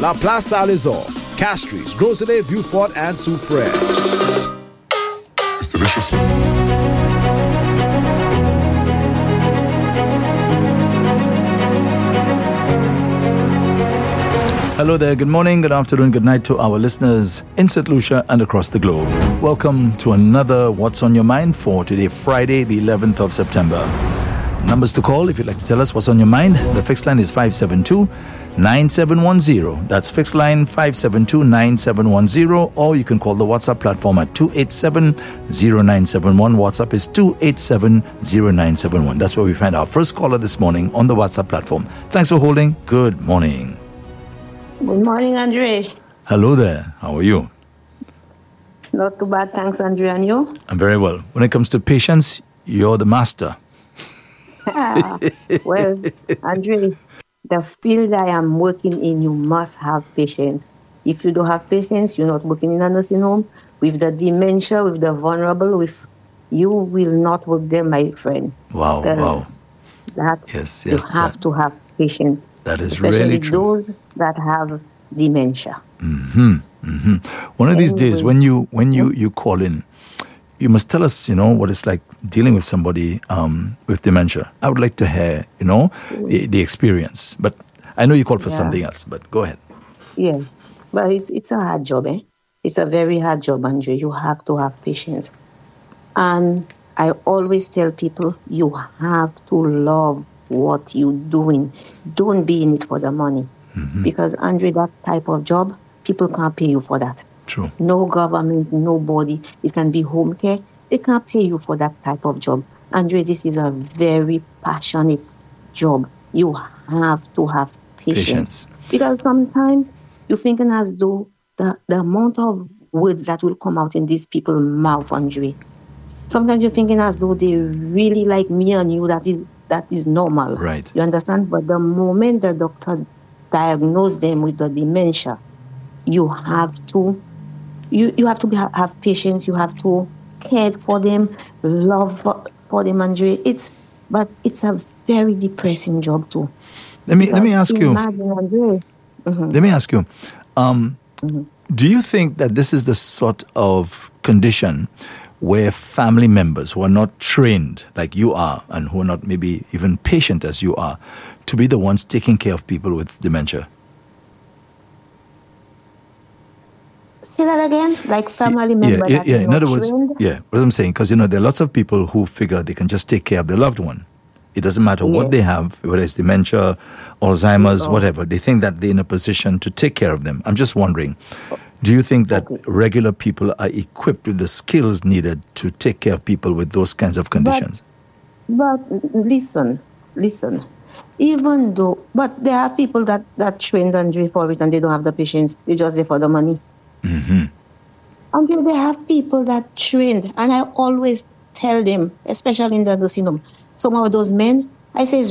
La Place Saint-Lazare, Castries, Groselet, Beaufort, and Soufrière. It's delicious. Hello there, good morning, good afternoon, good night to our listeners in St. Lucia and across the globe. Welcome to another What's on Your Mind for today, Friday, the 11th of September. Numbers to call if you'd like to tell us what's on your mind. The fixed line is 572-9710. That's fixed line 572-9710. Or you can call the WhatsApp platform at 287-0971. WhatsApp is 287-0971. That's where we find our first caller this morning on the WhatsApp platform. Thanks for holding. Good morning. Good morning, Andre. Hello there. How are you? Not too bad, thanks, Andre. And you? I'm very well. When it comes to patience, you're the master. Well, Andre, the field I am working in, you must have patience. If you don't have patience, you're not working in a nursing home. With the dementia, with the vulnerable, you will not work there, my friend. Wow. That Yes. You have to have patience. That is especially really true. Those that have dementia. One of these days, when you call in, you must tell us, what it's like dealing with somebody with dementia. I would like to hear, the experience. But I know you called for something else. But go ahead. Yeah, but it's a hard job, eh? It's a very hard job, Andre. You have to have patience. And I always tell people, you have to love what you're doing. Don't be in it for the money. Because, Andre, that type of job, people can't pay you for that. True. No government, nobody. It can be home care. They can't pay you for that type of job. Andre, this is a very passionate job. You have to have patience. Because sometimes you're thinking as though the amount of words that will come out in these people's mouth, Andre. Sometimes you're thinking as though they really like me and you, that is normal. Right. You understand? But the moment the doctor diagnosed them with the dementia, you have to have patience. You have to care for them, love for them, Andre. It's a very depressing job too. Let me ask you. Imagine, Andre. Let me ask you. Do you think that this is the sort of condition where family members who are not trained like you are and who are not maybe even patient as you are to be the ones taking care of people with dementia? Say that again? Like family members that are in not other words, trained? what I'm saying, because, there are lots of people who figure they can just take care of their loved one. It doesn't matter what they have, whether it's dementia, Alzheimer's, whatever. They think that they're in a position to take care of them. I'm just wondering, do you think that regular people are equipped with the skills needed to take care of people with those kinds of conditions? But listen. Even though, but there are people that trained Andre for it and they don't have the patience. They just there for the money. Andre, they have people that trained, and I always tell them, especially in the nursing home, some of those men, I say,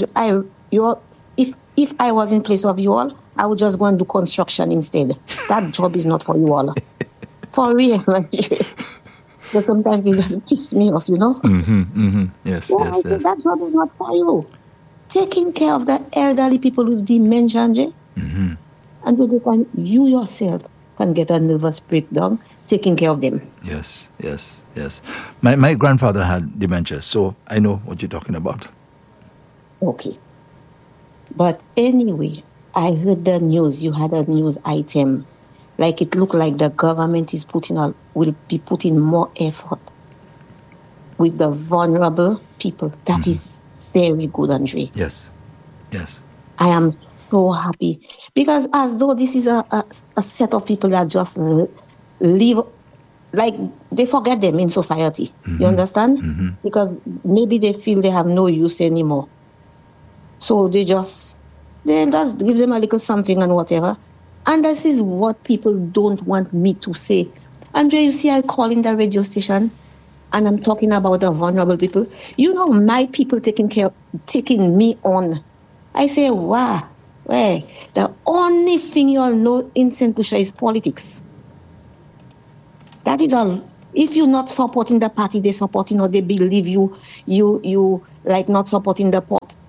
if I was in place of you all, I would just go and do construction instead. That job is not for you all. For real. But sometimes it just pisses me off, Yes. That job is not for you. Taking care of the elderly people with dementia, Andre. And with the time, you yourself can get a nervous breakdown taking care of them. Yes. My grandfather had dementia, so I know what you're talking about. Okay. But anyway, I heard the news. You had a news item. Like it looked like the government will be putting more effort with the vulnerable people. That is very good, Andre. Yes. I am so happy. Because as though this is a set of people that just live, like they forget them in society. You understand? Because maybe they feel they have no use anymore. So they just give them a little something and whatever. And this is what people don't want me to say. Andre, you see, I call in the radio station and I'm talking about the vulnerable people. My people taking me on. I say, wow, the only thing you all know in St. Lucia is politics. That is all. If you're not supporting the party they're supporting, or they believe you like not supporting the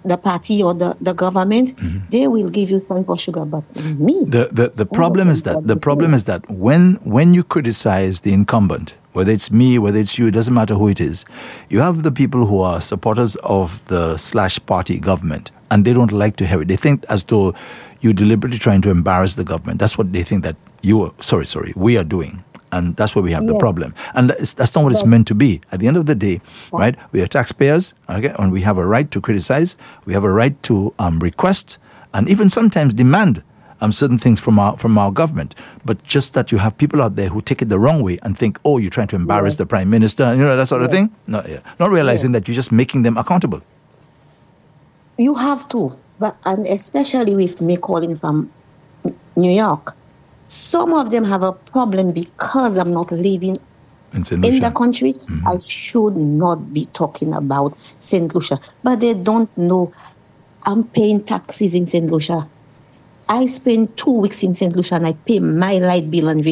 the party or the government, they will give you some for sugar. But me, the problem is that when you criticize the incumbent, whether it's me, whether it's you, it doesn't matter who it is, you have the people who are supporters of the /party government, and they don't like to hear it. They think as though you're deliberately trying to embarrass the government. That's what they think that we are doing. And that's where we have the problem. And that's not what it's meant to be. At the end of the day, right, we are taxpayers, okay, and we have a right to criticize. We have a right to request and even sometimes demand certain things from our government. But just that you have people out there who take it the wrong way and think, oh, you're trying to embarrass the prime minister, and that sort of thing. Not realizing that you're just making them accountable. You have to, and especially with me calling from New York. Some of them have a problem because I'm not living in the country. I should not be talking about St. Lucia. But they don't know I'm paying taxes in St. Lucia. I spent 2 weeks in St. Lucia and I pay my light bill and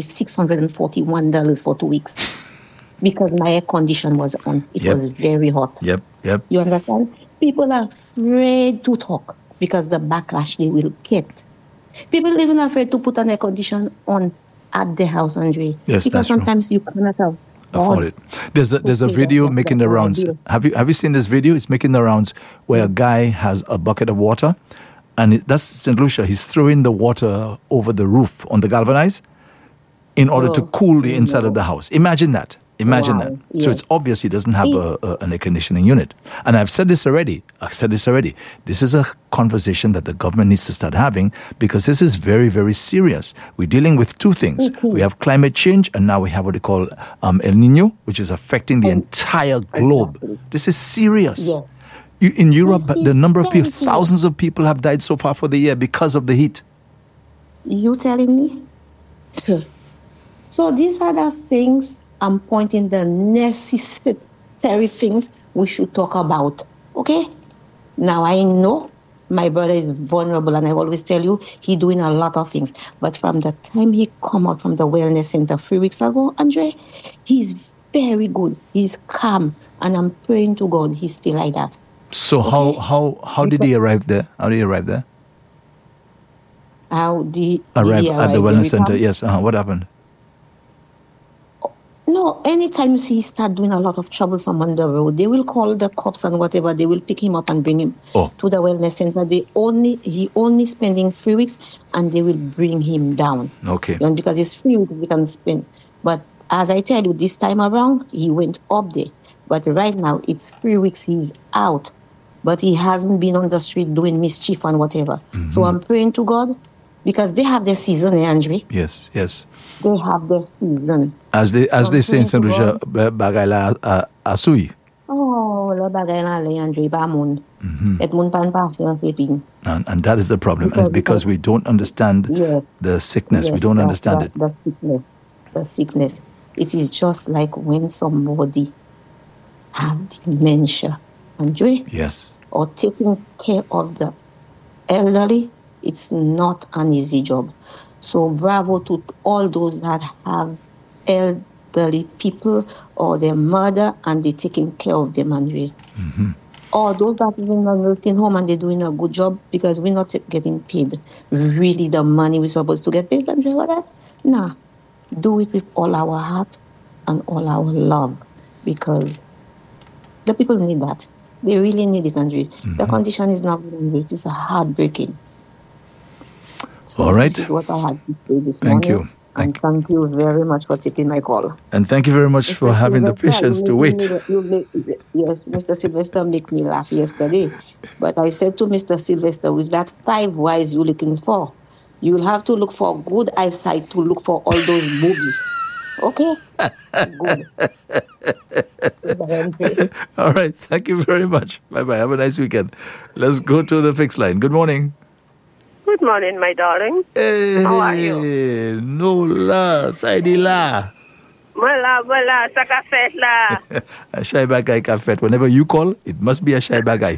$641 for 2 weeks because my air condition was on. It was very hot. Yep. You understand? People are afraid to talk because the backlash they will get. People even afraid to put an air condition on at the house, Andre. Yes, because sometimes you cannot afford it. There's a video making the rounds. Have you seen this video? It's making the rounds where a guy has a bucket of water, and that's St. Lucia. He's throwing the water over the roof on the galvanized in order to cool the inside of the house. Imagine that. That. Yes. So it's obvious he doesn't have an air conditioning unit. And I've said this already. This is a conversation that the government needs to start having because this is very, very serious. We're dealing with two things. We have climate change and now we have what they call El Nino, which is affecting the entire globe. Exactly. This is serious. Yes. In Europe, the number of people, thousands of people have died so far for the year because of the heat. You telling me? So these are the things I'm pointing the necessary things we should talk about. Okay? Now I know my brother is vulnerable and I always tell you he's doing a lot of things. But from the time he come out from the wellness center 3 weeks ago, Andre, he's very good. He's calm. And I'm praying to God he's still like that. So how did he arrive there? How did he arrive there? How did he arrive at the wellness center? Yes. What happened? No, anytime you see he start doing a lot of troublesome on the road, they will call the cops and whatever. They will pick him up and bring him to the wellness center. He only spending 3 weeks, and they will bring him down. Okay. And because it's 3 weeks we can spend. But as I tell you, this time around he went up there. But right now it's 3 weeks he's out, but he hasn't been on the street doing mischief and whatever. So I'm praying to God because they have their season, Andre. Yes. They have their season. As they say in St. Lucia, bagay la asui. Oh, la bagay la le Andre ba moun. Et moun pan passe en sleeping. And that is the problem. It's because we don't understand the sickness. We don't understand it. The sickness. It is just like when somebody have dementia, Andre. Yes. Or taking care of the elderly. It's not an easy job. So bravo to all those that have elderly people or their mother and they're taking care of them, Andre. Or those that are in the nursing home and they're doing a good job because we're not getting paid really the money we're supposed to get paid, Andre, for that. Nah, do it with all our heart and all our love because the people need that. They really need it, Andre. The condition is not good, Andre. It is heartbreaking. So all right. This is what I had to say this morning. Thank you very much for taking my call. And thank you very much for having the patience to wait. Yes, Mr. Sylvester made me laugh yesterday. But I said to Mr. Sylvester, with that 5 wives you're looking for, you will have to look for good eyesight to look for all those boobs. Okay? Good. All right. Thank you very much. Bye-bye. Have a nice weekend. Let's go to the fixed line. Good morning. Good morning, my darling. Hey, how are you? No la, Saidi la. Voilà, sa kafet la. A shy bagay kafet. Whenever you call, it must be a shy bagay.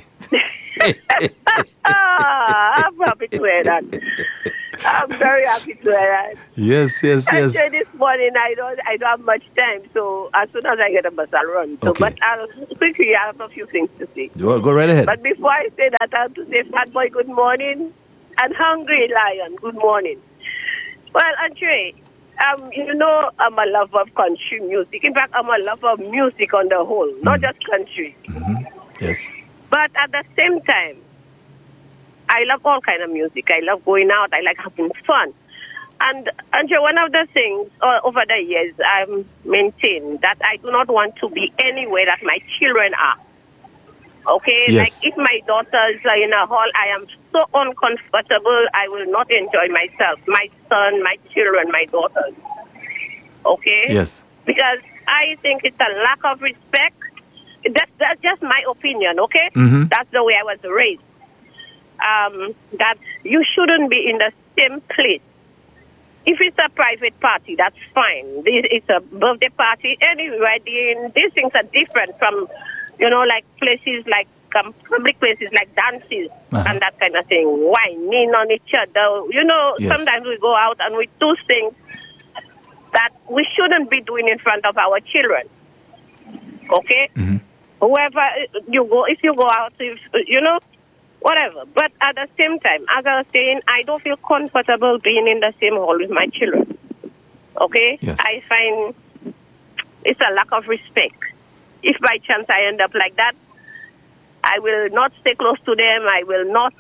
I'm happy to hear that. I'm very happy to hear that. Yes. Actually, this morning, I don't have much time, so as soon as I get a bus, I'll run. So, Okay. but I'll quickly, I have a few things to say. Go right ahead. But before I say that, I have to say, Fat Boy, good morning, and Hungry Lion, good morning. Well, Andre, you know I'm a lover of country music. In fact, I'm a lover of music on the whole, not just country. Yes. But at the same time, I love all kind of music. I love going out. I like having fun. And Andre, one of the things over the years I've maintained that I do not want to be anywhere that my children are. Okay? Yes. Like if my daughters are in a hall, I am so uncomfortable, I will not enjoy myself. My son, my children, my daughters. Okay? Yes. Because I think it's a lack of respect. That's just my opinion, okay? Mhm. That's the way I was raised. That you shouldn't be in the same place. If it's a private party, that's fine. It's a birthday party, any wedding. These things are different from, like places like public places like dances and that kind of thing. Whining on each other. Yes. Sometimes we go out and we do things that we shouldn't be doing in front of our children. Okay? Mm-hmm. Whoever you go, if you go out, whatever. But at the same time, as I was saying, I don't feel comfortable being in the same hall with my children. Okay? Yes. I find it's a lack of respect. If by chance I end up like that, I will not stay close to them. I will not,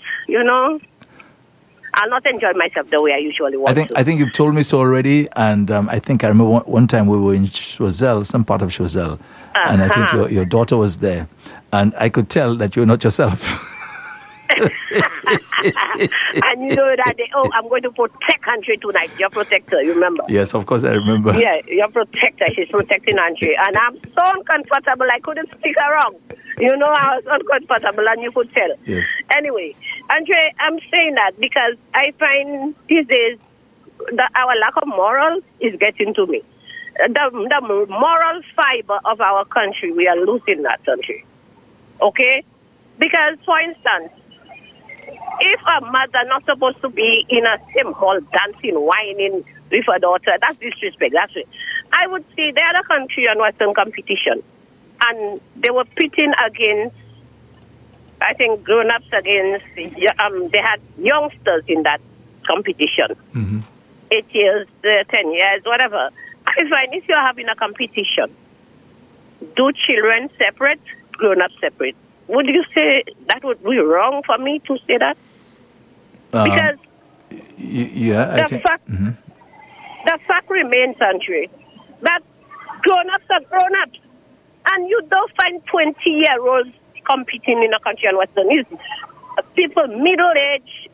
I'll not enjoy myself the way I usually want to. I think you've told me so already, and I think I remember one time we were in Choiseul, some part of Choiseul, and I think your daughter was there, and I could tell that you're not yourself. And you know that I'm going to protect Andre tonight. Your protector, you remember? Yes, of course I remember. Yeah, your protector. She's protecting Andre. And I'm so uncomfortable, I couldn't speak around. I was uncomfortable, and you could tell. Yes. Anyway, Andre, I'm saying that because I find these days that our lack of moral is getting to me. The moral fiber of our country, we are losing that country. Okay? Because, for instance, if a mother not supposed to be in a same hall dancing, whining with her daughter, that's disrespect. That's it. I would say the other country on Western competition, and they were pitting against, I think, grown-ups against, they had youngsters in that competition. Mm-hmm. 8 years, 10 years, whatever. I find if you're having a competition, do children separate, grown-ups separate. Would you say that would be wrong for me to say that? Because I think the fact remains, Andre, that grown-ups are grown-ups. And you don't find 20-year-olds competing in a country on Western. It's people middle-age,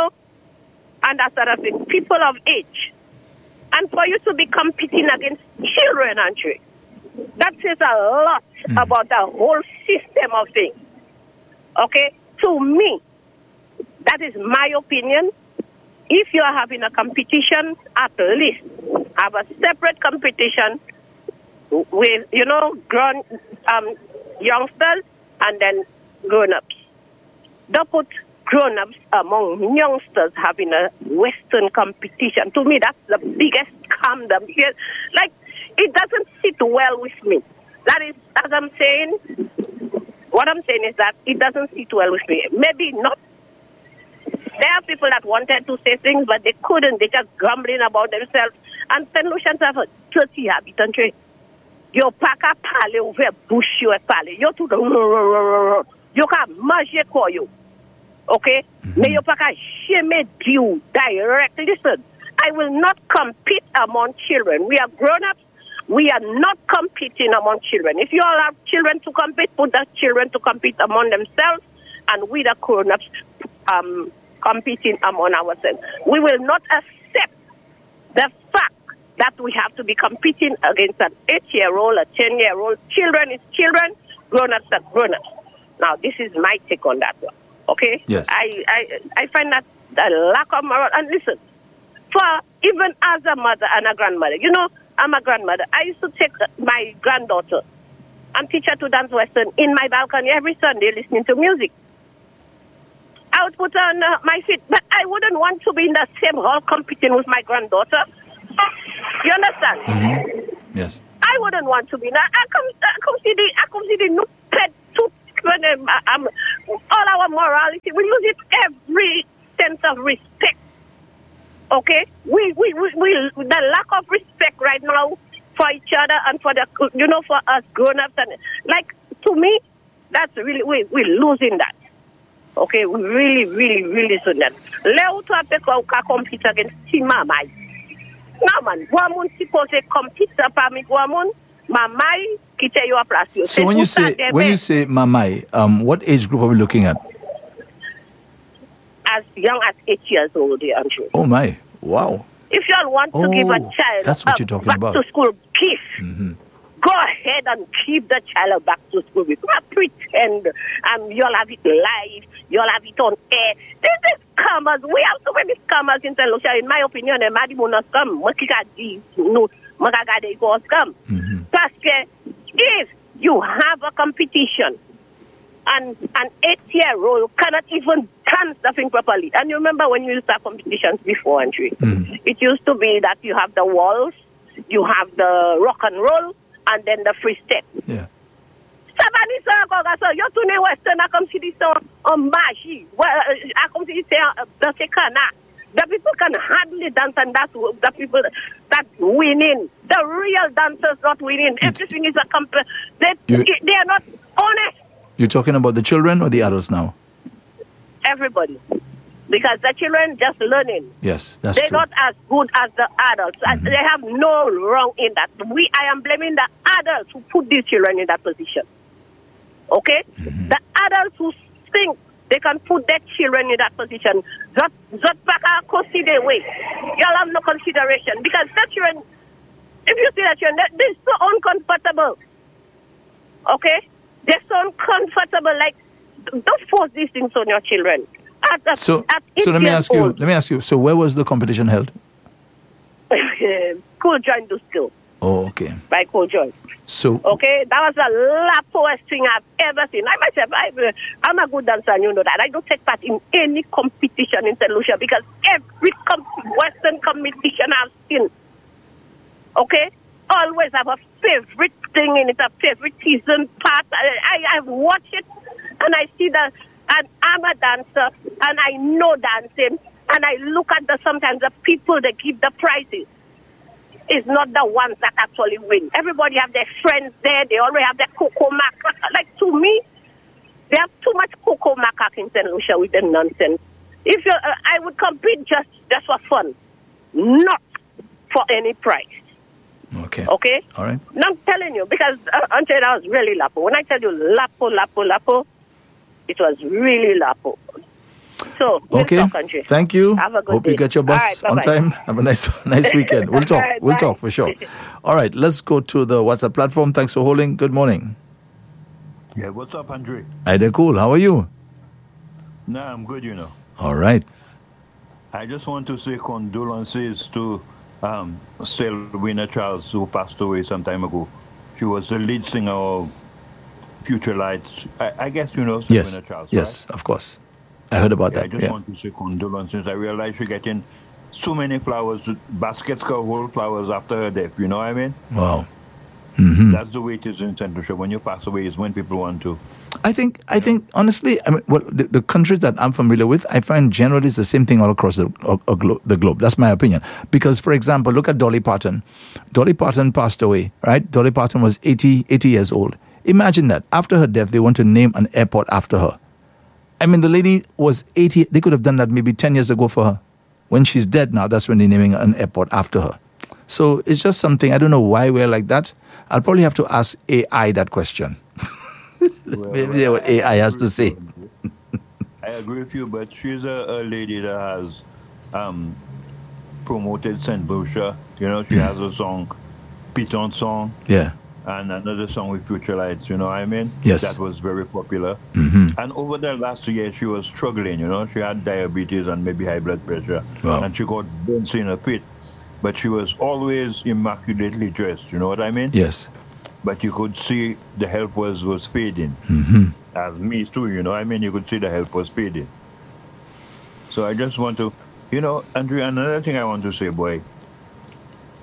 and that sort of thing, people of age. And for you to be competing against children, Andre, that says a lot about the whole system of things. Okay? To me, that is my opinion. If you are having a competition, at least have a separate competition with, grown youngsters and then grown-ups. Don't put grown-ups among youngsters having a Western competition. To me, that's the biggest scam. Like, it doesn't sit well with me. That is, as I'm saying, what I'm saying is that it doesn't sit well with me. Maybe not. There are people that wanted to say things, but they couldn't. They're just grumbling about themselves. And St. Lucians have a dirty habit, don't you? Yo paka pale over bush you pale. Yo to the you can manger for you. Okay? May you paka shame you direct. Listen, I will not compete among children. We are grown-ups. We are not competing among children. If you all have children to compete, put the children to compete among themselves, and we the grown-ups competing among ourselves. We will not accept the fact that we have to be competing against an 8-year-old, a 10-year-old. Children is children, grown-ups are grown-ups. Now, this is my take on that one, okay? Yes. I find that a lack of moral. And listen, for even as a mother and a grandmother, I'm a grandmother. I used to take my granddaughter and teach her to dance Western in my balcony every Sunday listening to music. I would put her on my feet, but I wouldn't want to be in the same hall competing with my granddaughter. You understand? Yes. I wouldn't want to be. Now, I come see the new pet to all our morality. We lose it every sense of respect. Okay, we the lack of respect right now for each other and for for us grown ups, and like, to me, that's really we're losing that. Okay, we really losing that. Leo to have to compete against Mamai. No man, woman suppose to compete parmi woman. Mamai, kite you a place. So when you say Mamai, what age group are we looking at? As young as 8 years old, Andrew. Oh my! Wow. If you all want to give a child that's what you're talking back about. to school gift, go ahead and keep the child back to school. We can't pretend you'll have it live, you'll have it on air. This is scammers. We have so many scammers in St. Lucia. In my opinion, they might even not scam. Because if you have a competition, and an 8-year-old cannot even dance the thing properly. And you remember when you used to have competitions before, Andrew? It used to be that you have the waltz, you have the rock and roll, and then the free step. Yeah. So you're to the Western, I come see this on Bashi. Well, I come see this the Sekana. The people can hardly dance, and that's the people that winning. The real dancers not winning. Everything is a they are not honest. You're talking about the children or the adults now? Everybody. Because the children just learning. Yes, that's They're true. not as good as the adults. They have no wrong in that. I am blaming the adults who put these children in that position. Okay? The adults who think they can put their children in that position. That back consider way. Y'all have no consideration. Because the children, if you see the children, they're so uncomfortable. Okay? They're so uncomfortable. Like, don't force these things on your children. So let me ask you. So where was the competition held? Cool Joint do Skill. Oh, okay. By Cool Joint. So okay, that was the lappiest thing I've ever seen. I myself, I'm a good dancer, and you know that. I don't take part in any competition in St. Lucia because every Western competition I've seen, okay, always have a favorite thing in it, a favorite season part. I watch it, and I see that, and I'm a dancer, and I know dancing, and I look at sometimes the people that give the prizes. Is not the ones that actually win. Everybody have their friends there. They already have their cocoa macaque. Like, to me, they have too much cocoa macaque in St. Lucia with them nonsense. If I would compete just for fun, not for any prize. Okay. Okay? All right. No, I'm telling you, because until I was really lapo. When I tell you lapo, it was really lapo. So, okay. Thank you. Have a good Hope day. you get your bus All right, on time. Have a nice weekend. We'll talk. Right, we'll bye. talk for sure. All right. Let's go to the WhatsApp platform. Thanks for holding. Good morning. Yeah, what's up, Andre? Hi there, cool. How are you? Nah, I'm good, All right. I just want to say condolences to Selwina Charles, who passed away some time ago. She was the lead singer of Future Lights. I guess you know Selwina Charles, Yes, right? Of course. I heard about that. I just want to say condolences. I realize you're getting so many flowers, baskets of whole flowers after her death. You know what I mean? Wow. Mm-hmm. That's the way it is in St. Lucia. When you pass away is when people want to. I think honestly, the countries that I'm familiar with, I find generally it's the same thing all across the globe. That's my opinion. Because, for example, look at Dolly Parton. Dolly Parton passed away, right? Dolly Parton was 80 years old. Imagine that. After her death, they want to name an airport after her. I mean, the lady was 80. They could have done that maybe 10 years ago for her. When she's dead now, that's when they're naming an airport after her. So it's just something, I don't know why we're like that. I'll probably have to ask AI that question. Maybe what AI has to say. I agree with you, but she's a lady that has promoted St. Lucia. She has a song, Piton song. Yeah. And another song with Future Lights, you know what I mean? Yes. That was very popular. Mm-hmm. And over the last year, she was struggling, She had diabetes and maybe high blood pressure. Wow. And she got burns in her feet. But she was always immaculately dressed, you know what I mean? Yes. But you could see the health was fading. Mm-hmm. As me too, you know what I mean? You could see the health was fading. So I just want to, Andrew, another thing I want to say, boy.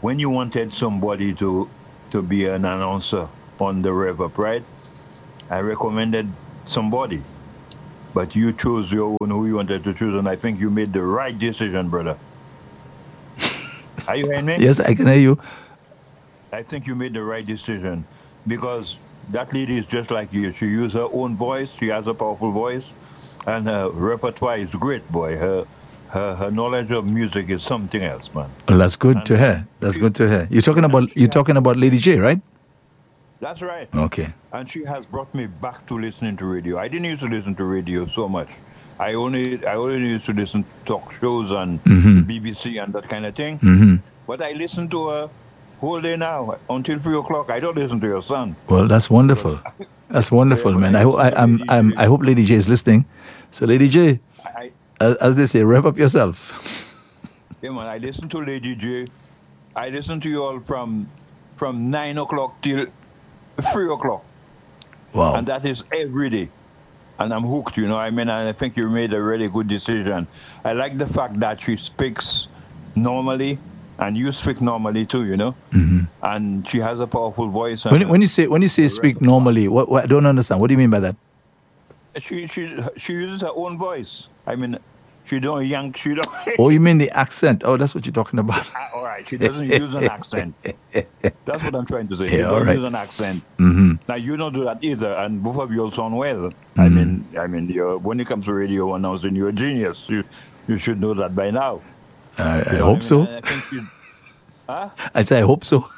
when you wanted somebody to be an announcer on the Rev Up, right? I recommended somebody, but you chose your own who you wanted to choose, and I think you made the right decision, brother. Are you hearing me? Yes, I can hear you. I think you made the right decision because that lady is just like you. She uses her own voice. She has a powerful voice, and her repertoire is great, boy. Her knowledge of music is something else, man. Well, that's good to hear. That's good to hear. You're talking about Lady J, right? That's right. Okay. And she has brought me back to listening to radio. I didn't used to listen to radio so much. I only used to listen to talk shows and BBC and that kind of thing. Mm-hmm. But I listen to her whole day now until 3 o'clock. I don't listen to your son. Well, that's wonderful. That's wonderful, man. I hope Lady J is listening. So, Lady J, as they say, rev up yourself. Yeah, man. I listen to Lady J. I listen to you all from 9 o'clock till 3 o'clock. Wow. And that is every day. And I'm hooked, you know. I mean, I think you made a really good decision. I like the fact that she speaks normally, and you speak normally too, you know. Mm-hmm. And she has a powerful voice. When you say speak normally, what I don't understand. What do you mean by that? She uses her own voice. I mean, she don't yank. She don't. Oh, you mean the accent? Oh, that's what you're talking about. All right, she doesn't use an accent. That's what I'm trying to say. Yeah, She doesn't all right. use an accent. Mm-hmm. Now you don't do that either, and both of you all sound well. I mean, when it comes to radio announcing, you're a genius. You should know that by now. I hope so. I think I say I hope so.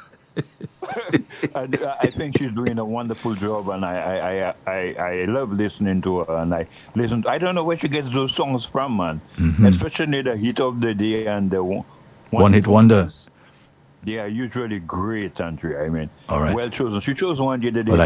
I think she's doing a wonderful job, and I love listening to her. And I don't know where she gets those songs from, man. Mm-hmm. Especially the hit of the day and the One hit wonder. They are usually great, Andrea. I mean, All right. well chosen. She chose one the other day.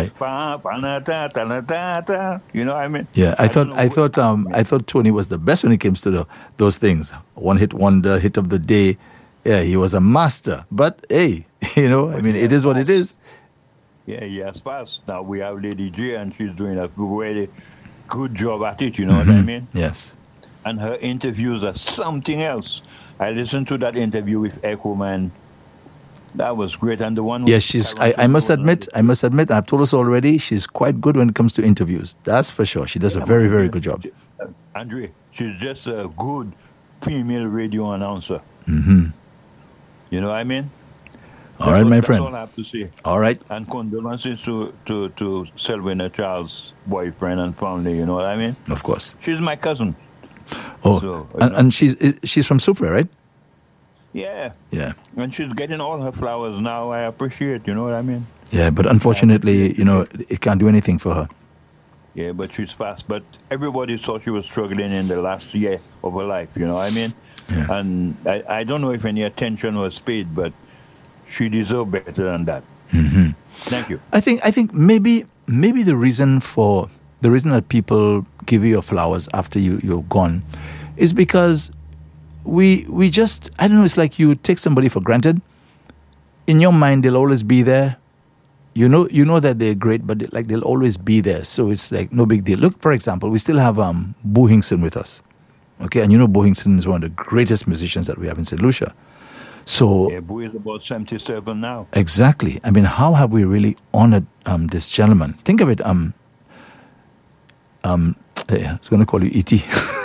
You know what I mean? Yeah, I thought Tony was the best when it comes to those things. One hit wonder, hit of the day. Yeah, he was a master. But hey, you know, I mean, it is what it is. Yeah, he has passed. Now we have Lady J, and she's doing a really good job at it. You know what I mean? Yes. And her interviews are something else. I listened to that interview with Echo, man. That was great. And the one. Yes, she's. I must admit. I've told us already. She's quite good when it comes to interviews. That's for sure. She does a very, very good job. Andre, she's just a good female radio announcer. Mm-hmm. You know what I mean? All right, my That's friend. all I have to say. All right. And condolences to Selwyn Charles' boyfriend and family. You know what I mean? Of course. She's my cousin. Oh, So, and she's from Sufra, right? Yeah. Yeah. And she's getting all her flowers now. I appreciate. You know what I mean? Yeah, but unfortunately, you know, it can't do anything for her. Yeah, but she's fast. But everybody thought she was struggling in the last year of her life. You know what I mean? Yeah. And I don't know if any attention was paid, but she deserved better than that. Mm-hmm. Thank you. I think maybe the reason that people give you your flowers after you're gone is because we just, I don't know, it's like you take somebody for granted. In your mind, they'll always be there. You know that they're great, but they'll always be there. So it's like no big deal. Look, for example, we still have Boo Hinkson with us. Okay, and you know Boo Hinkson is one of the greatest musicians that we have in St. Lucia. So Yeah, Boo is about 77 now. exactly. I mean, how have we really honored this gentleman? Think of it. I was going to call you E.T.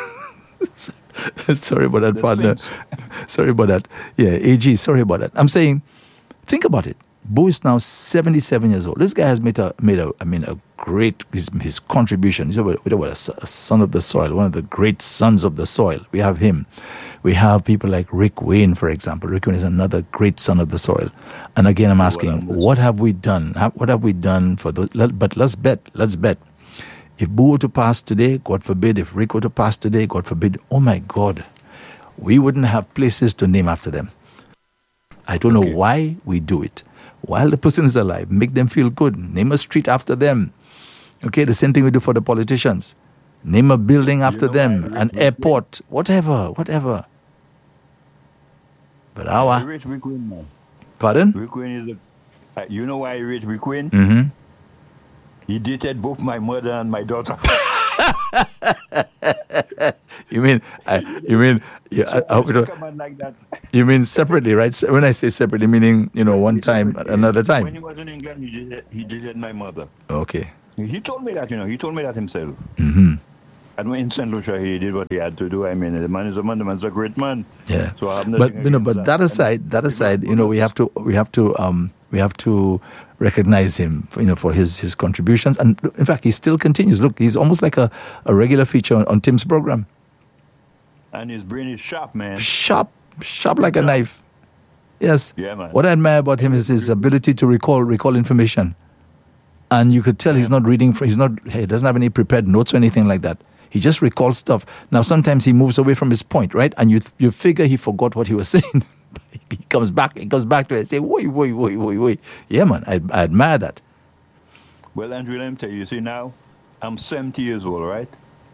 Sorry about that, The partner. Sphinx. Sorry about that. Yeah, AG. Sorry about that. I'm saying, think about it. Boo is now 77 years old. This guy has made a great his contribution. He's a son of the soil, one of the great sons of the soil. We have him. We have people like Rick Wayne, for example. Rick Wayne is another great son of the soil. And again, I'm asking, what have we done? What have we done for those? But let's bet. If Boo were to pass today, God forbid. If Rick were to pass today, God forbid. Oh my God, we wouldn't have places to name after them. I don't know why we do it. While the person is alive, make them feel good. Name a street after them. Okay, the same thing we do for the politicians. Name a building after them, an airport, whatever. But I rate Rick Wayne, man. Pardon? Rick Wayne is you know why I rate Rick Wayne? Mm-hmm. He dated both my mother and my daughter. I hope Come on like that. you mean separately, right? So when I say separately, meaning, one time, another When he time. was in England, he did my mother. Okay. He told me that, he told me that himself. Mm-hmm. And when in St. Lucia, he did what he had to do. I mean, the man is a man. The man's a great man. Yeah. So I have But nothing against but that aside, we have to recognize him, for his contributions. And in fact, he still continues. Look, he's almost like a regular feature on Tim's program. And his brain is sharp, man. Sharp like a knife. Yes. Yeah, man. What I admire about him is his ability to recall information. And you could tell he doesn't have any prepared notes or anything like that. He just recalls stuff. Now, sometimes he moves away from his point, right? And you figure he forgot what he was saying. He comes back to it and say, wait. Yeah, man, I admire that. Well, Andrew, let me tell you, see now, I'm 70 years old, right?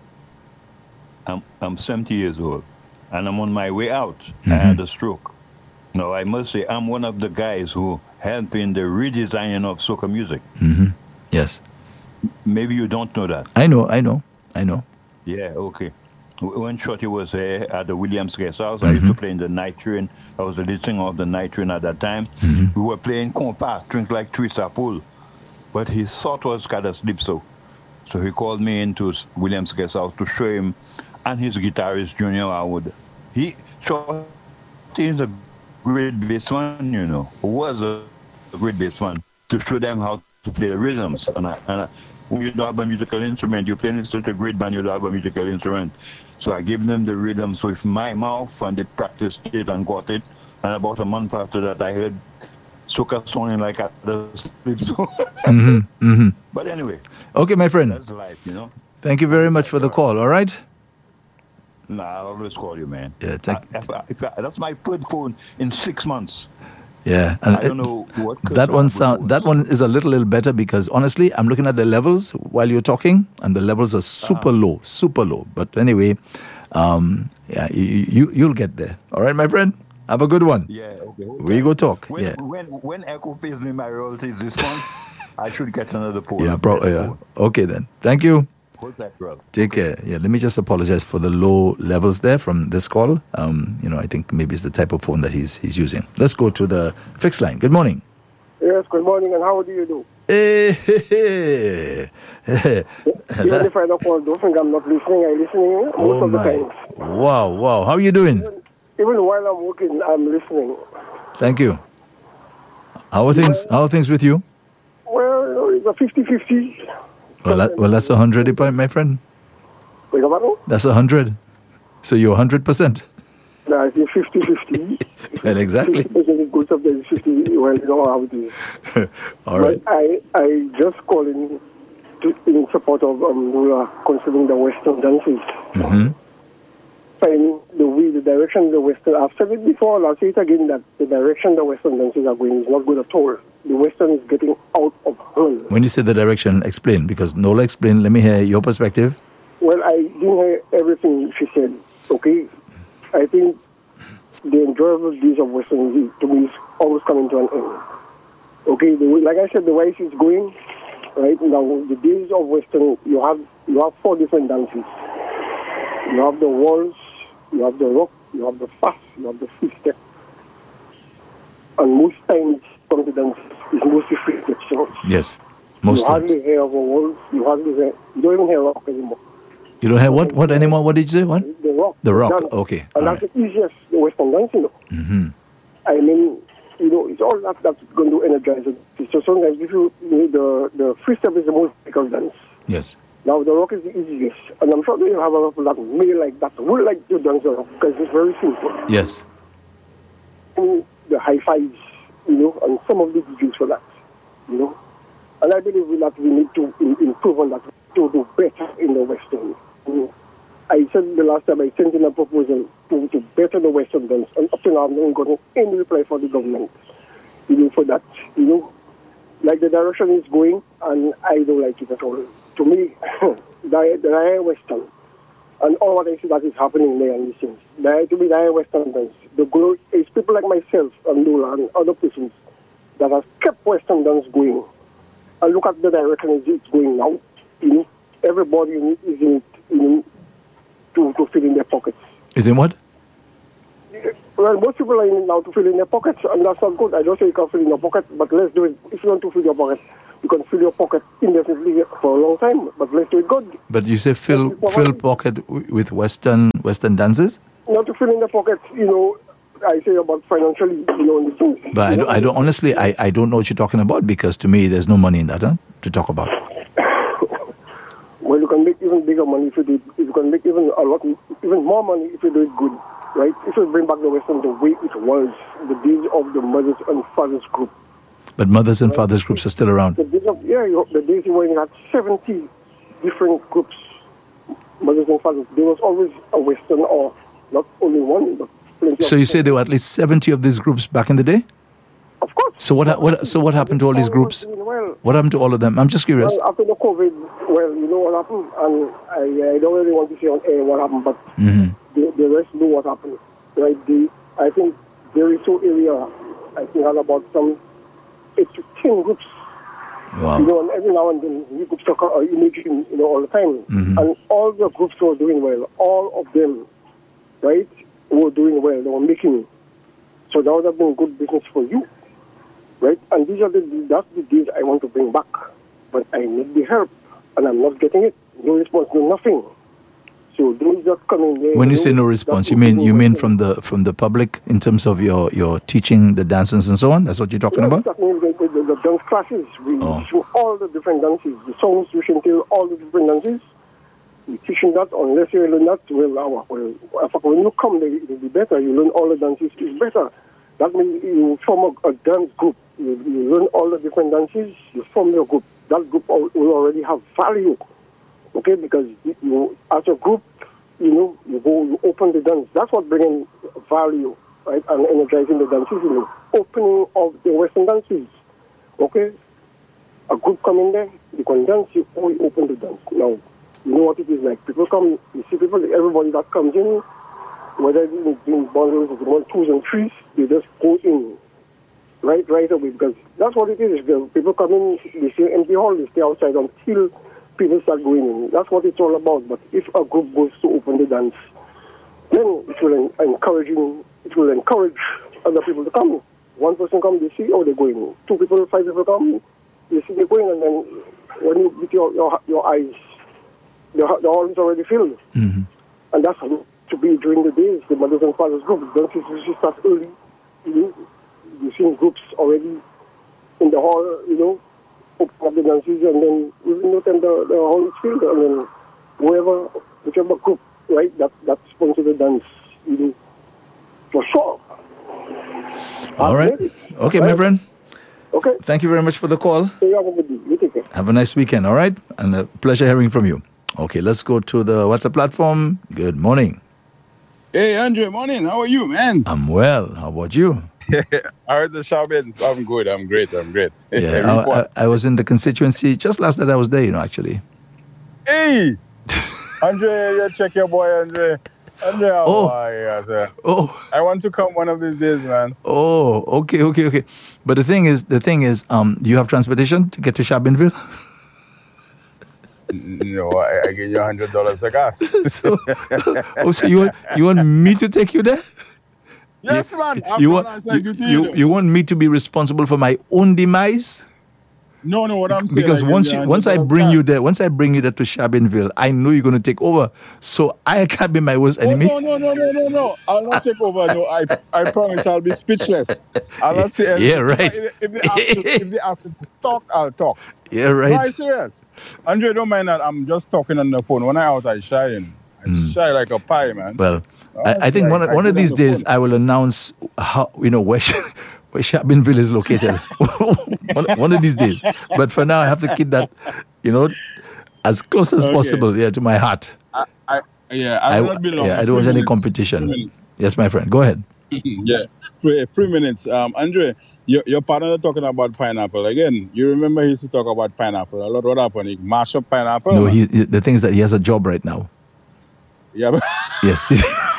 I'm 70 years old, and I'm on my way out. Mm-hmm. I had a stroke. Now, I must say, I'm one of the guys who helped in the redesigning of soca music. Mm-hmm. Yes. Maybe you don't know that. I know. Yeah, okay. When Shorty was here at the Williams Guest House, I used to play in the Night Train. I was the lead singer of the Night Train at that time. Mm-hmm. We were playing compa, drink like Twister Pool. But his thought was kind of sleep so he called me into Williams Guest House to show him, and his guitarist, Junior Howard. Shorty is a great bassman, was a great bassman, to show them how to play the rhythms. And when you don't have a musical instrument, you play in such a great band, you don't have a musical instrument. So I gave them the rhythms with my mouth, and they practiced it and got it. And about a month after that, I heard soca sounding like I was asleep. Mm-hmm. But anyway. Okay, my friend. That's life, Thank you very much for the call, all right? Nah, I'll always call you, man. Yeah, that's my third phone in 6 months. Yeah, and I don't know what that one is a little better, because honestly, I'm looking at the levels while you're talking, and the levels are super low. But anyway, you'll get there. All right, my friend. Have a good one. Yeah. Okay. We go talk. When Echo pays me my royalties this month, I should get another phone. Yeah, Okay then. Thank you. Hold that, bro. Take care. Yeah, let me just apologize for the low levels there from this call. I think maybe it's the type of phone that he's using. Let's go to the fixed line. Good morning. Yes, good morning, and how do you do? Hey. Even if I don't call, don't think I'm not listening. I'm listening most of the time. Wow. How are you doing? Even while I'm working, I'm listening. Thank you. How are things? How are things with you? Well, it's a 50-50. Well, that's 100, my friend. Wait a minute. That's 100. So you're 100%. No, it's 50-50. Well, exactly. 50% is good, sometimes 50. Well, you know how it is. All right. But I just calling in support of considering the Western dances. Mm-hmm. Finding the direction the Western. I've said it before, I'll say it again, that the direction the Western dances are going is not good at all. The Western is getting out of hand. When you say the direction, explain, because Nola explained. Let me hear your perspective. Well, I didn't hear everything she said, okay? I think the enjoyable days of Western music, to me, is always coming to an end. Okay, like I said, the way she's going, right now, the days of Western, you have 4 different dances. You have the waltz, you have the rock, you have the fast, you have the free step. And most times, come to dance is mostly free step songs. Yes, most you times. hardly hear of a waltz, you don't even hear rock anymore. You don't hear what anymore? What did you say? What? The rock. The rock, dance. okay. And that's the easiest Western dance, Mm-hmm. I mean, it's all that's going to energize it. So sometimes if the free step is the most difficult dance. Yes. Now the rock is the easiest. And I'm sure that you have a lot of people that may like that, would like to dance the rock, because it's very simple. Yes. And the high fives, and some of the DJs for that, And I believe that we need to improve on that, to do better in the Western. I said the last time I sent in a proposal to better the Western dance, and up to now I'm not gotten any reply for the government, for that, like the direction is going, and I don't like it at all. To me, the Western, and all what I see that is happening there and these things, to me, the Western dance, the glory is people like myself and Lola and other persons that have kept Western dance going. And look at the direction it's going now. Everybody is in it. to fill in their pockets. Is it what? Well, most people are in it now to fill in their pockets, and that's not good. I don't say you can fill in your pocket, but let's do it. If you want to fill your pocket, you can fill your pocket indefinitely for a long time, but let's do it good. But you say fill pocket with Western dances? Not to fill in the pocket, I say about financially, in the sense. But I don't honestly, I don't know what you're talking about, because to me, there's no money in that, to talk about. Well, you can make even bigger money if you do it. You can make even more money if you do it good, right? If you bring back the Western the way it was, the days of the mothers and fathers group. But mothers and fathers groups are still around. The days when you had 70 different groups, mothers and fathers, there was always a Western, or not only one, but plenty. So you say there were at least 70 of these groups back in the day? Of course. So what happened to all these groups? Well, what happened to all of them? I'm just curious. Well, after the COVID, you know what happened, and I don't really want to say on air what happened, but the rest know what happened. Right? I think there is so area, I think, had about some 8 to 10 groups. Wow. And every now and then new groups are emerging, all the time. And all the groups were doing well. All of them, right, were doing well. They were making. So that would have been good business for you. Right? And that's the days I want to bring back. But I need the help, and I'm not getting it. No response, no nothing. So those that coming there. When you say no response, you mean from the public in terms of your teaching the dances and so on? That's what you're talking about? The dance classes. We teach all the different dances. The songs we should tell all the different dances. We teaching that. Unless you learn that, when you come there, it will be better. You learn all the dances, it's better. That means you form a dance group. You learn all the different dances, you form your group. That group will already have value. Okay, because you as a group, you open the dance. That's what bringing value, right? And energizing the dances, opening of the Western dances. Okay, a group come in there, you can dance, you open the dance. Now, you know what it is like. People come, you see everybody that comes in, whether it's in bundles, it's 1, 2s, and 3s, they just go in right away, because that's what it is. The people come in, they see empty hall, they stay outside until people start going in. That's what it's all about. But if a group goes to open the dance, then it will encourage other people to come. One person come, they see, they're going. 2 people, 5 people come, they see they're going, and then when you with your eyes, the hall is already filled. And that's how it to be during the days. The mothers and fathers group, dances usually start early. You've seen groups already in the hall, open up the dances, and then within no time the hall is filled, and then whichever group, right, that sponsor the dance, for sure. All right. Okay, my friend. Okay. Thank you very much for the call. You take care. Have a nice weekend, all right? And a pleasure hearing from you. Okay, let's go to the WhatsApp platform. Good morning. Hey, Andre, morning. How are you, man? I'm well. How about you? I heard the Shabins. I'm good. I'm great. Yeah, I was in the constituency just last night. I was there, actually. Hey, Andre, you check your boy, Andre. Andre, how are you, sir? I want to come one of these days, man. Okay. But the thing is, do you have transportation to get to Shabinville? No, I give you $100 a gas. So you want me to take you there? Yes, man. You want me to be responsible for my own demise? No, what I'm saying. Because once I bring you there to Shabinville, I know you're going to take over. So I can't be my worst enemy. No. I'll not take over. No, I promise I'll be speechless. I'll not say anything. Yeah, right. If they ask me to talk, I'll talk. Yeah, right. No, I'm serious. Andre, don't mind that. I'm just talking on the phone. When I'm out, I shine. I shy like a pie, man. Well, I think one of these days I will announce how where Shabinville is located. one of these days. But for now, I have to keep that, as close as possible, to my heart. I don't belong. I don't want any competition. Yes, my friend. Go ahead. 3 minutes. Andre, your partner talking about pineapple. Again, you remember he used to talk about pineapple a lot. What happened? He mashed up pineapple? No, the thing is that he has a job right now. Yeah. Yes.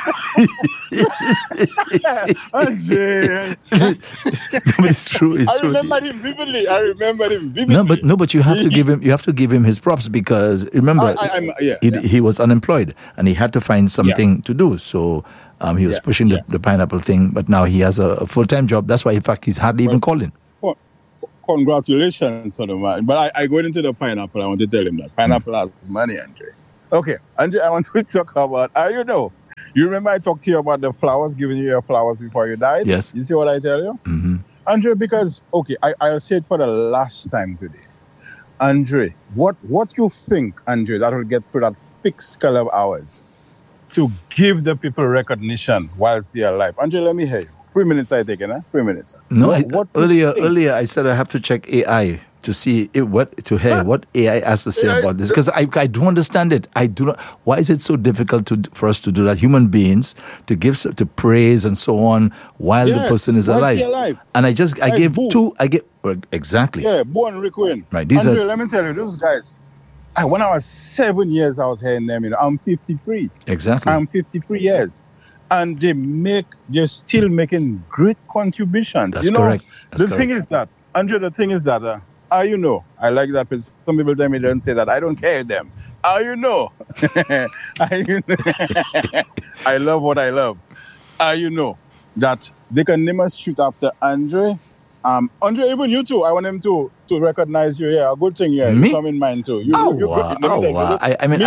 Andre. But it's true. It's I true. remember him vividly. No, but you have to give him. You have to give him his props because remember, he was unemployed and he had to find something to do. So he was pushing the pineapple thing, but now he has a full-time job. That's why, in fact, he's hardly even calling. Congratulations on the man. But I go into the pineapple. I want to tell him that pineapple has money, Andre. Okay, Andre, I want to talk about. You remember I talked to you about the flowers, giving you your flowers before you died? Yes. You see what I tell you? Mm-hmm. Andre, because, I'll say it for the last time today. Andre, what you think, Andre, that will get through that fixed scale of hours to give the people recognition whilst they are alive? Andre, let me hear you. 3 minutes I take, 3 minutes. No, earlier I said I have to check AI to see what AI has to say about this, because I don't understand it. I do not. Why is it so difficult for us to do that? Human beings to praise and so on while the person is alive. And I gave two. Exactly. Yeah, Bo and Rick Wayne. Right. Andre, let me tell you, those guys. When I was 7 years, I was hearing them. I'm 53. Exactly. I'm 53 years. And they're still making great contributions. That's correct. The thing is that, Andre, I like that. Some people tell me they don't say that. I don't care them. I love what I love. That they can name a street after Andre. Andre, even you too. I want him to recognize you. Yeah, a good thing. Yeah, me? You come in mind too. Wow.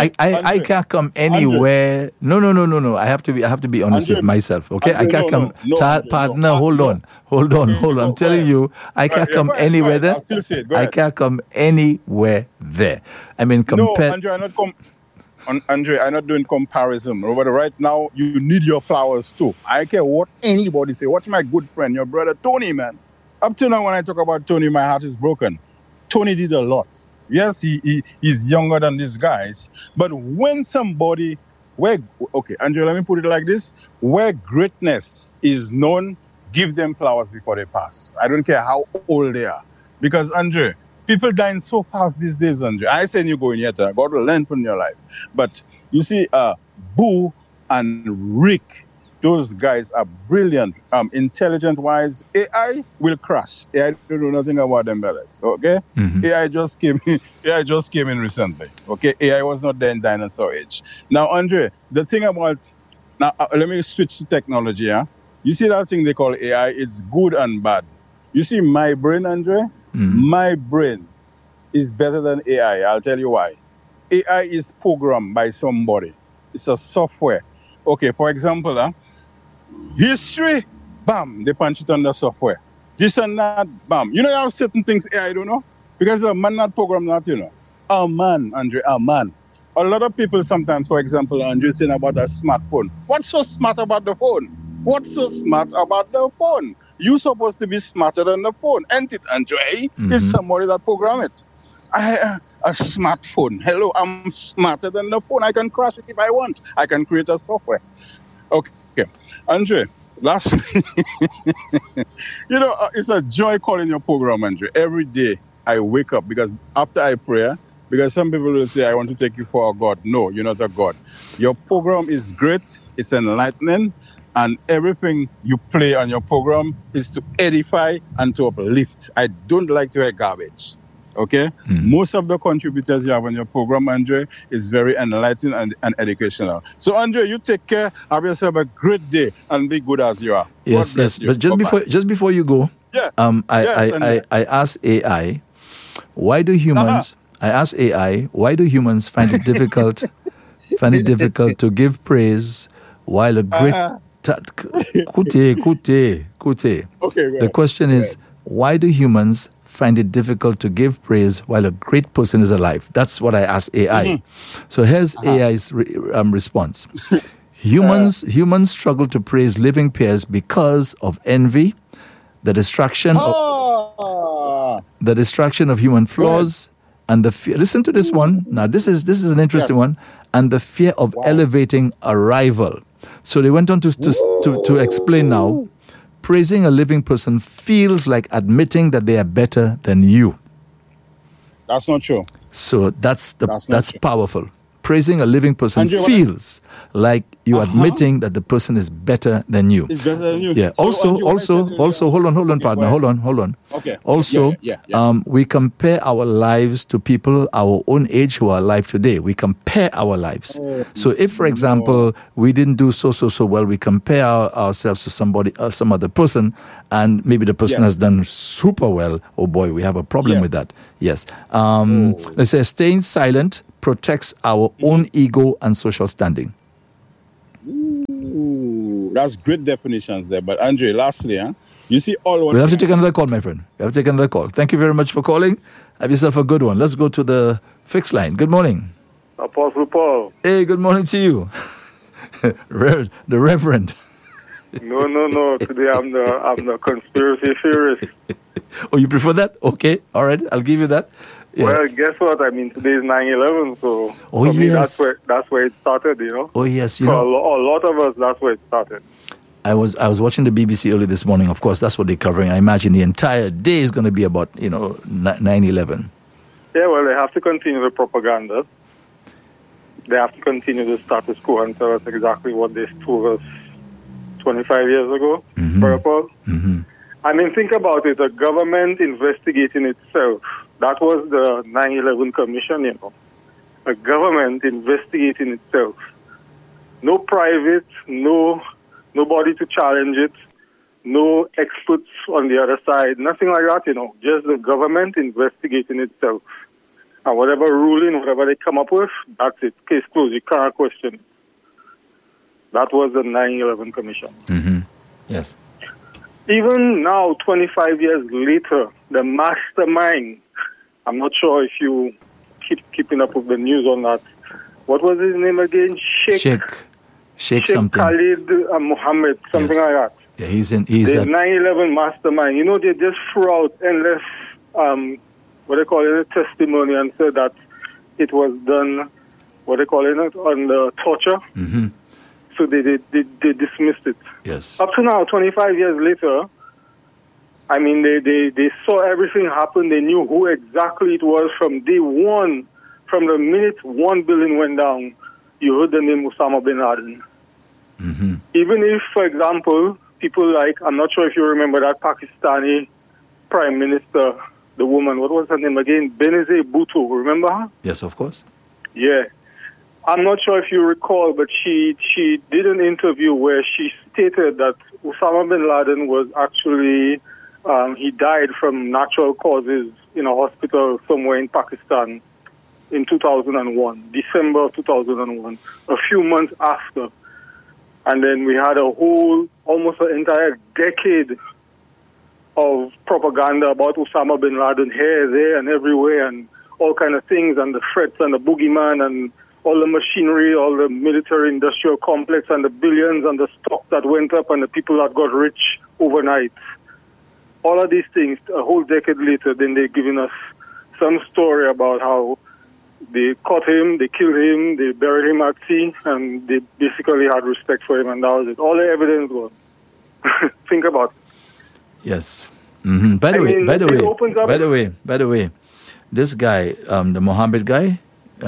I can't come anywhere. Andre. No. I have to be honest with myself. Okay, Andre, I can't come. Partner, hold on. I'm telling you, I can't come anywhere there. I can't come anywhere there. I mean, compare. No, Andre, I'm not doing comparison. But right now, you need your flowers too. I don't care what anybody say. Watch my good friend, your brother Tony, man. Up to now, when I talk about Tony, my heart is broken. Tony did a lot. Yes, he's younger than these guys. But when somebody, Andre, let me put it like this. Where greatness is known, give them flowers before they pass. I don't care how old they are. Because, Andre, people dying so fast these days, Andre. I say you going yet. God will learn from your life. But you see, Boo and Rick, those guys are brilliant. Intelligent-wise, AI will crash. AI don't know nothing about them fellas. Okay? Mm-hmm. AI just came in recently. Okay? AI was not there in dinosaur age. Now, Andre, the thing about... Now, let me switch to technology, yeah? You see that thing they call AI? It's good and bad. You see my brain, Andre? Mm-hmm. My brain is better than AI. I'll tell you why. AI is programmed by somebody. It's a software. Okay, for example, history, bam, they punch it on the software. This and that, bam. You have certain things AI don't know? Because a man not programmed that, A man, Andre, a man. A lot of people sometimes, for example, Andre saying about a smartphone. What's so smart about the phone? What's so smart about the phone? You're supposed to be smarter than the phone. Ain't it, Andre? Mm-hmm. It's somebody that programmed it. A smartphone. Hello, I'm smarter than the phone. I can crash it if I want. I can create a software. Okay. Andre, lastly, it's a joy calling your program, Andre. Every day I wake up because after I pray, because some people will say, I want to take you for a God. No, you're not a God. Your program is great. It's enlightening. And everything you play on your program is to edify and to uplift. I don't like to hear garbage. Okay? Mm. Most of the contributors you have on your program, Andre, is very enlightening and educational. So, Andre, you take care. Have yourself a great day and be good as you are. Yes. But just before you go, I asked AI, why do humans? I asked AI, why do humans find it difficult to give praise while a great Kute. Okay, the question is, why do humans find it difficult to give praise while a great person is alive? That's what I asked AI. Mm-hmm. So here's AI's response. Humans struggle to praise living peers because of envy, the distraction of human flaws, and the fear. Listen to this one. Now, this is an interesting one. And the fear of elevating a rival. So they went on to explain now, praising a living person feels like admitting that they are better than you. That's not true. So that's powerful. praising a living person Andrew, feels like you admitting that the person is better than you. It's better than you. Yeah. So, Also, hold on, partner. Hold on. Okay. Also, Yeah. we compare our lives to people our own age who are alive today. We compare our lives. So if, for example, we didn't do so well, we compare ourselves to somebody, some other person, and maybe the person has done super well. Oh boy, we have a problem with that. Yes. Let's say staying silent protects our own ego and social standing. Ooh, that's great definitions there. But Andre, lastly, you see all one. We'll have to take another call, my friend. We'll have to take another call. Thank you very much for calling. Have yourself a good one. Let's go to the fixed line. Good morning. Apostle Paul. Hey, good morning to you. The Reverend. No. Today I'm the conspiracy theorist. Oh, you prefer that? Okay. All right. I'll give you that. Yeah. Well, guess what? I mean, today is 9/11, so for me, that's where it started, you know. Oh, yes. For a lot of us, that's where it started. I was watching the BBC early this morning. Of course, that's what they're covering. I imagine the entire day is going to be about, 9/11. Yeah, well, they have to continue the propaganda. They have to continue the status quo and tell us exactly what they told us 25 years ago, Brother Paul. I mean, think about it. A government investigating itself. That was the 9/11 Commission, you know. A government investigating itself. No private, nobody to challenge it, no experts on the other side, nothing like that, you know. Just the government investigating itself. And whatever ruling, whatever they come up with, that's it. Case closed. You can't question it. That was the 9/11 Commission. Yes. Even now, 25 years later, the mastermind, I'm not sure if you keeping up with the news on that. What was his name again? Sheikh something. Khalid Mohammed, something like that. Yeah, he's the 9/11 mastermind. You know, they just threw out endless, testimony and said that it was done, under torture. So they dismissed it. Yes. Up to now, 25 years later, I mean, they saw everything happen. They knew who exactly it was from day one. From the minute one building went down, you heard the name Osama bin Laden. Even if, for example, people like, I'm not sure if you remember that Pakistani Prime Minister, the woman, what was her name again? Benazir Bhutto, remember her? Yes, of course. Yeah. I'm not sure if you recall, but she did an interview where she stated that Osama bin Laden was actually, he died from natural causes in a hospital somewhere in Pakistan in 2001, December of 2001, a few months after. And then we had almost an entire decade of propaganda about Osama bin Laden here, there, and everywhere, and all kind of things, and the threats, and the boogeyman, and all the machinery, all the military-industrial complex, and the billions, and the stock that went up, and the people that got rich overnight. All of these things, a whole decade later, then they're giving us some story about how they caught him, they killed him, they buried him at sea, and they basically had respect for him, and that was it. All the evidence was. Think about it. Yes. By the way, this guy, the Mohammed guy,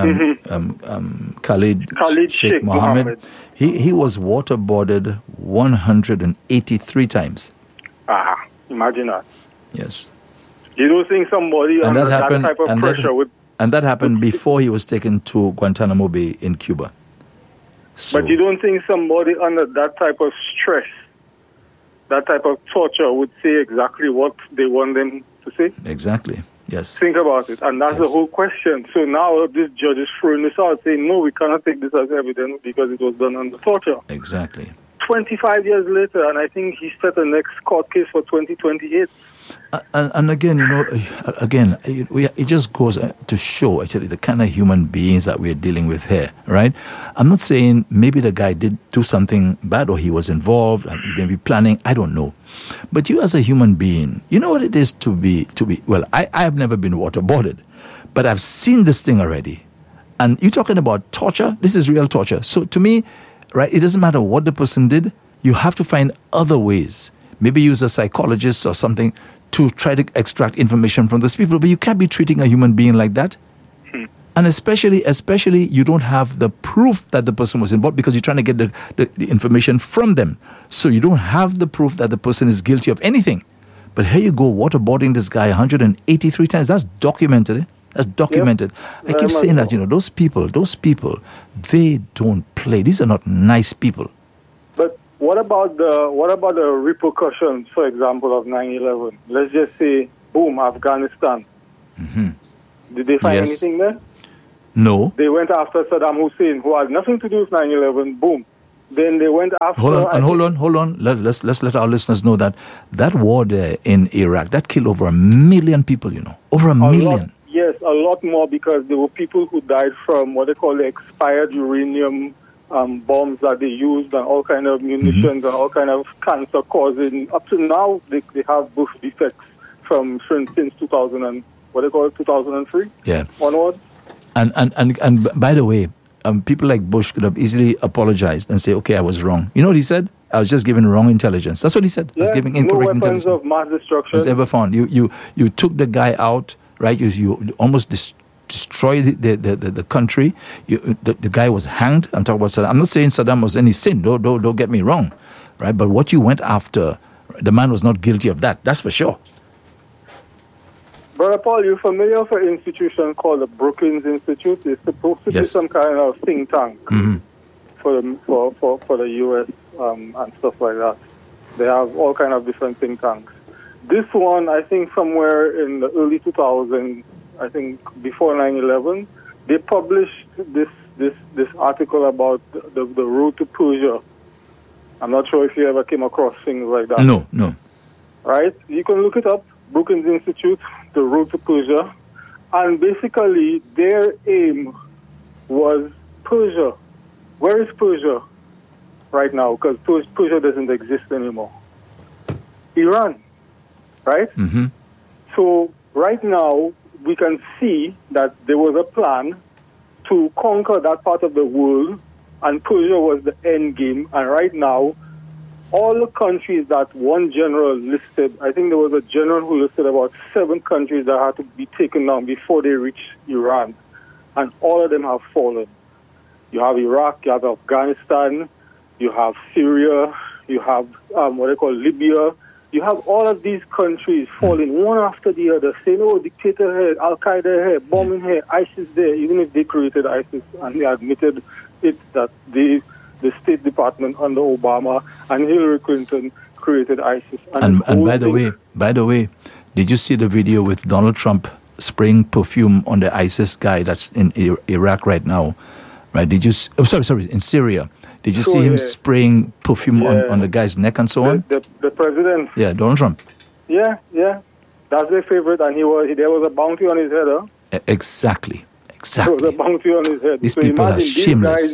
Khalid Sheikh Mohammed, he was waterboarded 183 times. Imagine that. Yes. You don't think somebody under that type of pressure would... And that happened before he was taken to Guantanamo Bay in Cuba. So, but you don't think somebody under that type of stress, that type of torture would say exactly what they want them to say? Exactly, yes. Think about it. And that's the whole question. So now this judge is throwing this out, saying, no, we cannot take this as evidence because it was done under torture. Exactly. 25 years later, and I think he set the next court case for 2028. And again, it just goes to show actually the kind of human beings that we're dealing with here, right? I'm not saying maybe the guy did do something bad or he was involved and he may be planning, I don't know. But you as a human being, you know what it is to be, well, I have never been waterboarded, but I've seen this thing already. And you're talking about torture, this is real torture. So to me, right, it doesn't matter what the person did, you have to find other ways. Maybe use a psychologist or something to try to extract information from those people. But you can't be treating a human being like that. And especially, you don't have the proof that the person was involved because you're trying to get the information from them. So you don't have the proof that the person is guilty of anything. But here you go, waterboarding this guy 183 times. That's documented. Eh? That's documented. Yep. I keep saying that, those people, they don't play. These are not nice people. But what about the repercussions, for example, of 9/11? Let's just say, boom, Afghanistan. Mm-hmm. Did they find Yes. anything there? No. They went after Saddam Hussein, who had nothing to do with 9/11. Boom. Then they went after... Hold on. Let's let our listeners know that war there in Iraq, that killed over 1 million people, Over a million. Yes, a lot more, because there were people who died from what they call the expired uranium bombs that they used, and all kind of munitions and all kind of cancer causing. Up to now, they have birth defects from since 2000 and what they call it, 2003 Yeah. onwards. And by the way, people like Bush could have easily apologized and say, okay, I was wrong. You know what he said? I was just giving wrong intelligence. That's what he said. I was giving incorrect intelligence. No weapons of mass destruction was ever found. You took the guy out, right? You almost destroyed the country. The guy was hanged. I'm talking about Saddam. I'm not saying Saddam was any sin. Don't get me wrong, right? But what you went after, the man was not guilty of that. That's for sure. Brother Paul, you're familiar with an institution called the Brookings Institute? It's supposed to be some kind of think tank for the U.S. And stuff like that. They have all kind of different think tanks. This one, I think somewhere in the early 2000s, I think before 9/11, they published this article about the road to Persia. I'm not sure if you ever came across things like that. No. Right? You can look it up. Brookings Institute, the road to Persia. And basically, their aim was Persia. Where is Persia right now? Because Persia doesn't exist anymore. Iran, right? Mm-hmm. So right now, we can see that there was a plan to conquer that part of the world, and Persia was the end game. And right now, all the countries that one general listed, I think there was a general who listed about 7 countries that had to be taken down before they reached Iran. And all of them have fallen. You have Iraq, you have Afghanistan, you have Syria, you have what they call Libya. You have all of these countries falling one after the other, saying, oh, dictator here, Al-Qaeda here, bombing here, ISIS there, even if they created ISIS and they admitted it that the State Department under Obama and Hillary Clinton created ISIS. And by the way, did you see the video with Donald Trump spraying perfume on the ISIS guy that's in Iraq right now? Right? Did you? In Syria. Did you see him spraying perfume on the guy's neck and so on? The president. Yeah, Donald Trump. Yeah. That's their favorite, and there was a bounty on his head, huh? Exactly. There was a bounty on his head. These people are shameless.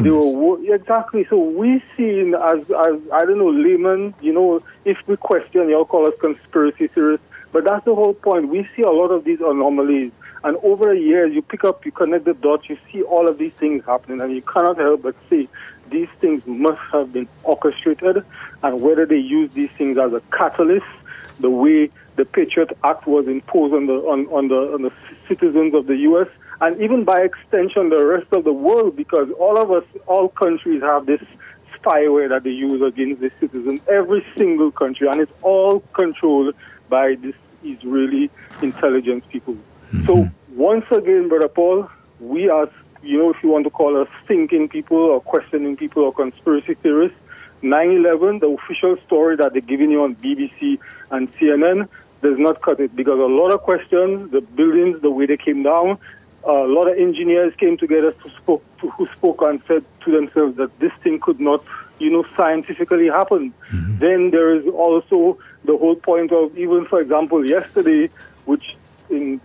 Exactly. So we see as I don't know, laymen, if we question, you'll call us conspiracy theorists. But that's the whole point. We see a lot of these anomalies. And over the years, you connect the dots, you see all of these things happening, and you cannot help but say these things must have been orchestrated, and whether they use these things as a catalyst, the way the Patriot Act was imposed on the citizens of the U.S., and even by extension the rest of the world, because all countries have this spyware that they use against their citizens, every single country, and it's all controlled by this Israeli intelligence people. So once again, Brother Paul, we are, if you want to call us thinking people or questioning people or conspiracy theorists, 9/11, the official story that they're giving you on BBC and CNN, does not cut it, because a lot of questions, the buildings, the way they came down, a lot of engineers came together who spoke and said to themselves that this thing could not, scientifically happen. Then there is also the whole point of, even, for example, yesterday, which in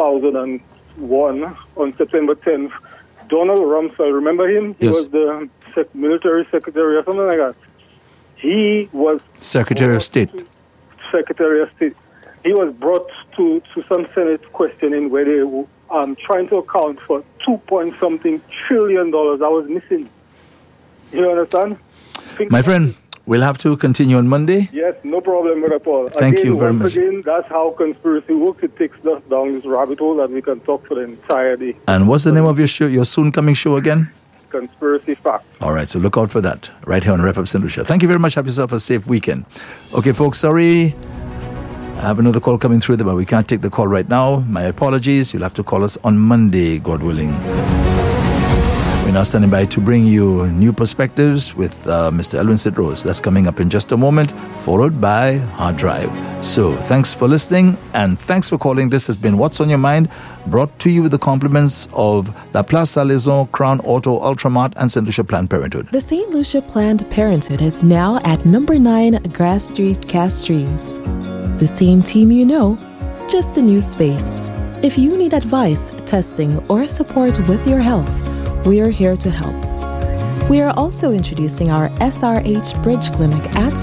2001, on September 10th, Donald Rumsfeld, remember him? He was the military secretary or something like that. He was... Secretary of State. Secretary of State. He was brought to some Senate questioning where they were trying to account for $2-point-something trillion that was missing. You understand? My friend, We'll have to continue on Monday. Yes, no problem, Brother Paul. Thank you very much. Again, that's how conspiracy works. It takes us down this rabbit hole that we can talk for the entire day. And what's the name of your show, your soon-coming show again? Conspiracy Facts. All right, so look out for that right here on Ref Up St. Lucia. Thank you very much. Have yourself a safe weekend. Okay, folks, sorry. I have another call coming through there, but we can't take the call right now. My apologies. You'll have to call us on Monday, God willing. We're now standing by to bring you new perspectives with Mr. Elwin Sidrose. That's coming up in just a moment, followed by Hard Drive. So thanks for listening and thanks for calling. This has been What's on Your Mind, brought to you with the compliments of La Place Salaison, Crown Auto, Ultramart, and St. Lucia Planned Parenthood. The St. Lucia Planned Parenthood is now at number 9 Grass Street, Castries. The same team you know, just a new space. If you need advice, testing, or support with your health, we are here to help. We are also introducing our SRH Bridge Clinic at